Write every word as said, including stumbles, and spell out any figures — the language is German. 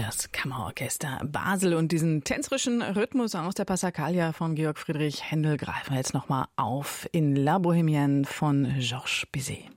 das Kammerorchester Basel und diesen tänzerischen Rhythmus aus der Passacaglia von Georg Friedrich Händel greifen wir jetzt nochmal auf in La Bohémienne von Georges Bizet.